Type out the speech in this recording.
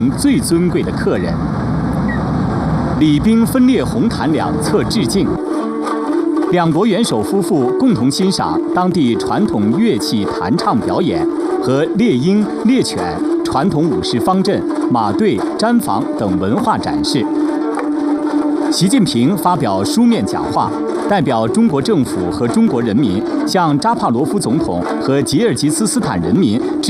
最尊贵的客人。礼宾分列红毯两侧致敬。两国元首夫妇共同欣赏当地传统乐器弹唱表演和猎鹰、猎犬、传统武士方阵、马队、毡房等文化展示。习近平发表书面讲话，代表中国政府和中国人民向扎帕罗夫总统和吉尔吉斯斯坦人民